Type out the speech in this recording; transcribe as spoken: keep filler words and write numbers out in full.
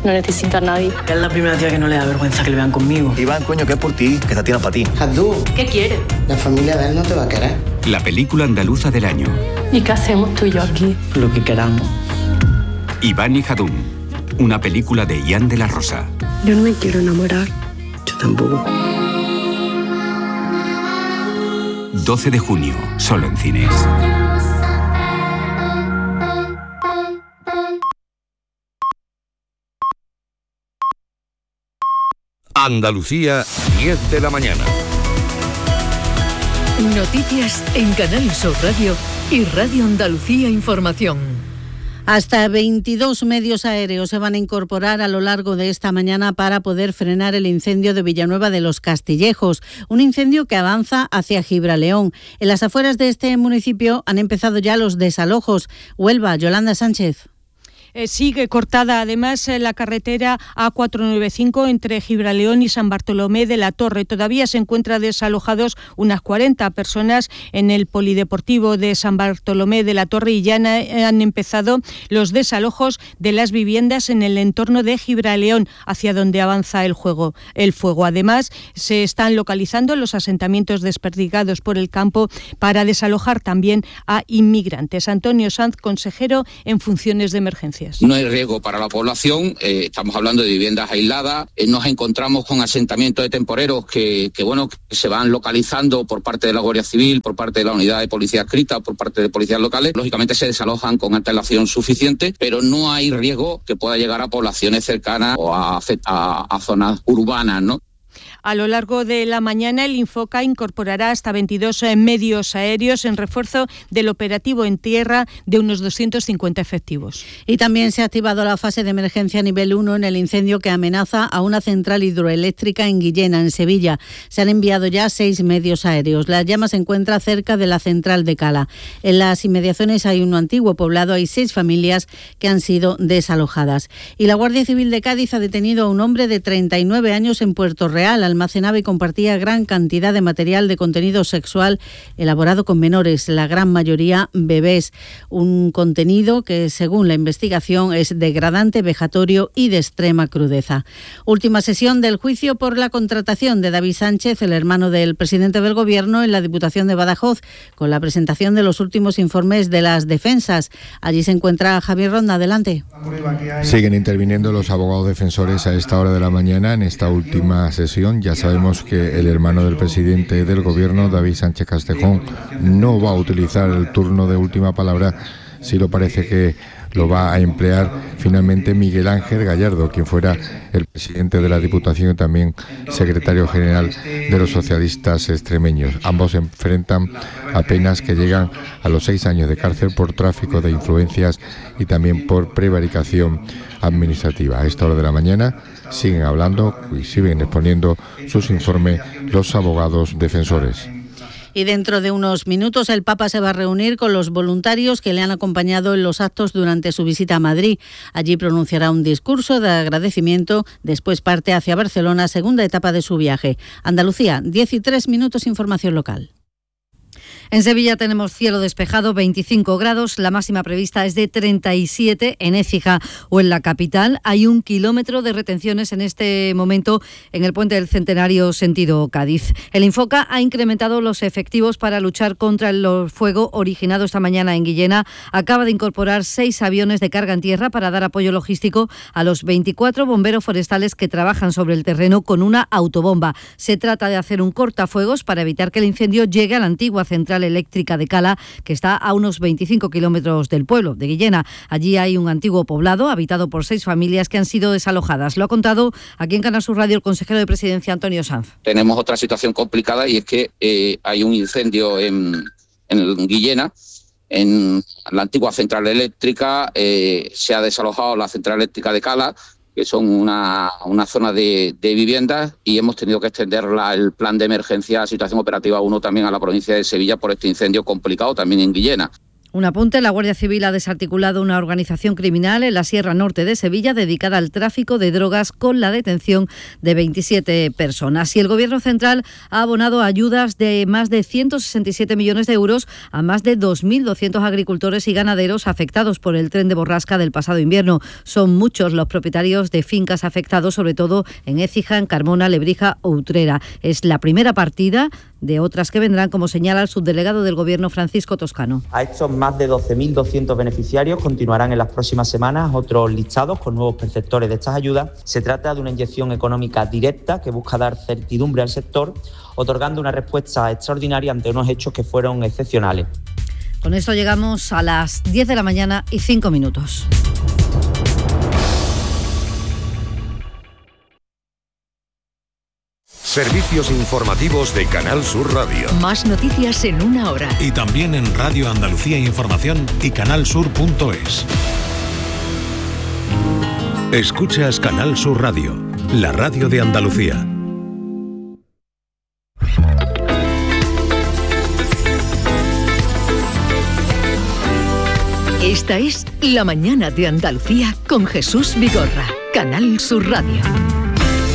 no necesito a nadie. Es la primera tía que no le da vergüenza que le vean conmigo. Iván, coño, que es por ti, que esta tía es para ti. Jadú, ¿Qué quiere? la familia de él no te va a querer. La película andaluza del año. ¿Y qué hacemos tú y yo aquí? Lo que queramos. Iván y Jadún. Una película de Ian de la Rosa. Yo no me quiero enamorar. Yo tampoco. doce de junio, solo en cines. Andalucía, diez de la mañana. Noticias en Canal Sur Radio y Radio Andalucía Información. Hasta veintidós medios aéreos se van a incorporar a lo largo de esta mañana para poder frenar el incendio de Villanueva de los Castillejos, un incendio que avanza hacia Gibraleón. En las afueras de este municipio han empezado ya los desalojos. Huelva, Yolanda Sánchez. Eh, sigue cortada además eh, la carretera A cuatrocientos noventa y cinco entre Gibraleón y San Bartolomé de la Torre. Todavía se encuentran desalojados unas cuarenta personas en el polideportivo de San Bartolomé de la Torre y ya han, han empezado los desalojos de las viviendas en el entorno de Gibraleón, hacia donde avanza el, juego, el fuego. Además, se están localizando los asentamientos desperdigados por el campo para desalojar también a inmigrantes. Antonio Sanz, consejero en funciones de emergencia. No hay riesgo para la población, eh, estamos hablando de viviendas aisladas, eh, nos encontramos con asentamientos de temporeros que, que, bueno, que se van localizando por parte de la Guardia Civil, por parte de la Unidad de Policía Adscrita, por parte de policías locales. Lógicamente se desalojan con antelación suficiente, pero no hay riesgo que pueda llegar a poblaciones cercanas o a, a, a zonas urbanas, ¿no? A lo largo de la mañana, el Infoca incorporará hasta veintidós medios aéreos en refuerzo del operativo en tierra de unos doscientos cincuenta efectivos. Y también se ha activado la fase de emergencia nivel uno en el incendio que amenaza a una central hidroeléctrica en Guillena, en Sevilla. Se han enviado ya seis medios aéreos. La llama se encuentra cerca de la central de Cala. En las inmediaciones hay un antiguo poblado, hay seis familias que han sido desalojadas. Y la Guardia Civil de Cádiz ha detenido a un hombre de treinta y nueve años en Puerto Real. Almacenaba y compartía gran cantidad de material de contenido sexual elaborado con menores, la gran mayoría bebés. Un contenido que, según la investigación, es degradante, vejatorio y de extrema crudeza. Última sesión del juicio por la contratación de David Sánchez, el hermano del presidente del Gobierno, en la Diputación de Badajoz, con la presentación de los últimos informes de las defensas. Allí se encuentra Javier Ronda. Adelante. Siguen interviniendo los abogados defensores a esta hora de la mañana en esta última sesión. Ya sabemos que el hermano del presidente del Gobierno, David Sánchez Castejón, no va a utilizar el turno de última palabra, si lo parece que lo va a emplear finalmente Miguel Ángel Gallardo, quien fuera el presidente de la Diputación y también secretario general de los socialistas extremeños. Ambos se enfrentan a penas que llegan a los seis años de cárcel por tráfico de influencias y también por prevaricación administrativa. A esta hora de la mañana siguen hablando y siguen exponiendo sus informes los abogados defensores. Y dentro de unos minutos el Papa se va a reunir con los voluntarios que le han acompañado en los actos durante su visita a Madrid. Allí pronunciará un discurso de agradecimiento, después parte hacia Barcelona, segunda etapa de su viaje. Andalucía, diez y tres minutos, información local. En Sevilla tenemos cielo despejado, veinticinco grados, la máxima prevista es de treinta y siete en Écija o en la capital. Hay un kilómetro de retenciones en este momento en el puente del Centenario sentido Cádiz. El Infoca ha incrementado los efectivos para luchar contra el fuego originado esta mañana en Guillena. Acaba de incorporar seis aviones de carga en tierra para dar apoyo logístico a los veinticuatro bomberos forestales que trabajan sobre el terreno con una autobomba. Se trata de hacer un cortafuegos para evitar que el incendio llegue a la antigua central eléctrica de Cala, que está a unos veinticinco kilómetros del pueblo de Guillena. Allí hay un antiguo poblado habitado por seis familias que han sido desalojadas. Lo ha contado aquí en Canal Sur Radio el consejero de Presidencia, Antonio Sanz. Tenemos otra situación complicada y es que eh, hay un incendio en, en Guillena, en la antigua central eléctrica. Eh, se ha desalojado la central eléctrica de Cala, que son una, una zona de, de viviendas, y hemos tenido que extender la, el plan de emergencia, situación operativa uno, también a la provincia de Sevilla por este incendio complicado también en Guillena. Un apunte, la Guardia Civil ha desarticulado una organización criminal en la Sierra Norte de Sevilla dedicada al tráfico de drogas con la detención de veintisiete personas. Y el Gobierno central ha abonado ayudas de más de ciento sesenta y siete millones de euros a más de dos mil doscientos agricultores y ganaderos afectados por el tren de borrasca del pasado invierno. Son muchos los propietarios de fincas afectados, sobre todo en Écija, en Carmona, Lebrija o Utrera. Es la primera partida de otras que vendrán, como señala el subdelegado del Gobierno, Francisco Toscano. A estos más de doce mil doscientos beneficiarios continuarán en las próximas semanas otros listados con nuevos perceptores de estas ayudas. Se trata de una inyección económica directa que busca dar certidumbre al sector, otorgando una respuesta extraordinaria ante unos hechos que fueron excepcionales. Con esto llegamos a las diez de la mañana y cinco minutos. Servicios informativos de Canal Sur Radio. Más noticias en una hora. Y también en Radio Andalucía Información y canalsur punto es. Escuchas Canal Sur Radio, la radio de Andalucía. Esta es La Mañana de Andalucía con Jesús Vigorra, Canal Sur Radio.